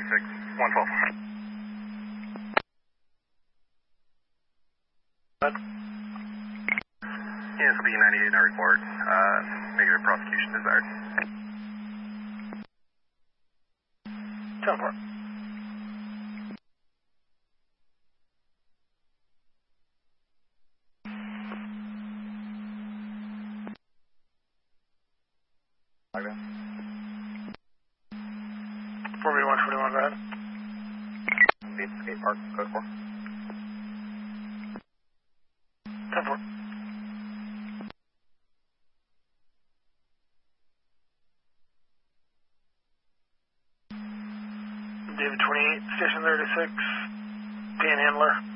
36, 112. Yes, will be 98 in our report. Negative prosecution desired. 10-4. Like that. 4B121, go ahead. Skate park, code 4. 10-4. David 28, Station 36, Panhandler.